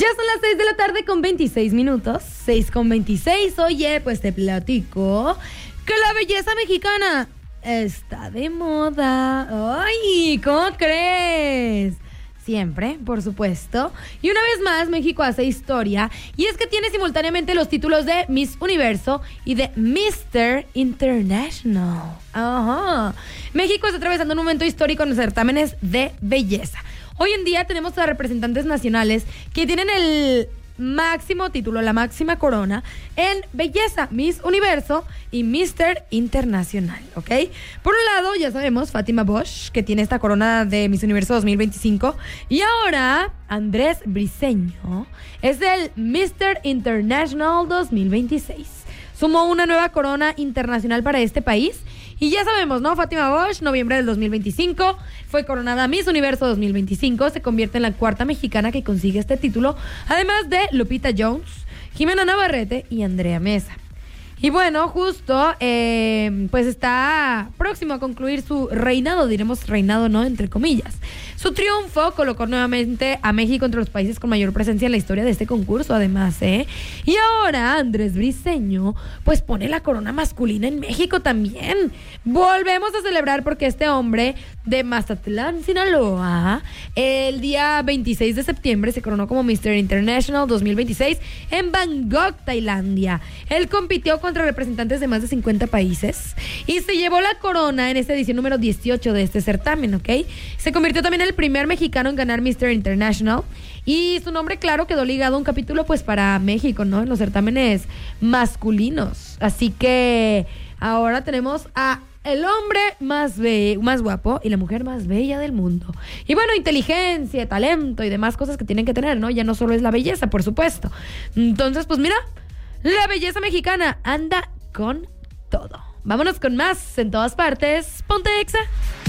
Ya son las 6 de la tarde con 26 minutos. 6:26. Oye, pues te platico que la belleza mexicana está de moda. ¡Ay! ¿Cómo crees? Siempre, por supuesto. Y una vez más, México hace historia. Y es que tiene simultáneamente los títulos de Miss Universo y de Mr. International. Ajá. México está atravesando un momento histórico en los certámenes de belleza. Hoy en día tenemos a representantes nacionales que tienen el máximo título, la máxima corona en belleza, Miss Universo y Mr. Internacional, ¿ok? Por un lado, ya sabemos, Fátima Bosch, que tiene esta corona de Miss Universo 2025, y ahora Andrés Briseño es el Mr. International 2026. Sumó una nueva corona internacional para este país. Y ya sabemos, ¿no? Fátima Bosch, noviembre del 2025, fue coronada Miss Universo 2025, se convierte en la cuarta mexicana que consigue este título, además de Lupita Jones, Jimena Navarrete y Andrea Mesa. Y bueno, justo, pues está próximo a concluir su reinado, diremos reinado, ¿no? Entre comillas. Su triunfo colocó nuevamente a México entre los países con mayor presencia en la historia de este concurso, además, ¿eh? Y ahora Andrés Briseño, pues pone la corona masculina en México también. Volvemos a celebrar porque este hombre de Mazatlán, Sinaloa, el día 26 de septiembre se coronó como Mr. International 2026 en Bangkok, Tailandia. Él compitió contra representantes de más de 50 países y se llevó la corona en esta edición número 18 de este certamen, ¿ok? Se convirtió también en el primer mexicano en ganar Mr. International y su nombre, claro, quedó ligado a un capítulo pues para México, ¿no? En los certámenes masculinos. Así que ahora tenemos a el hombre más guapo y la mujer más bella del mundo. Y bueno, inteligencia, talento y demás cosas que tienen que tener, ¿no? Ya no solo es la belleza, por supuesto. Entonces, pues mira, la belleza mexicana anda con todo. Vámonos con más en todas partes. Ponte Exa.